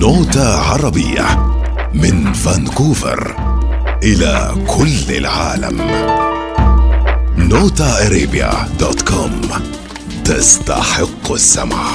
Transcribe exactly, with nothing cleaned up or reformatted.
نوتة عربية من فانكوفر إلى كل العالم. نوتا ارابيا دوت كوم تستحق السمع.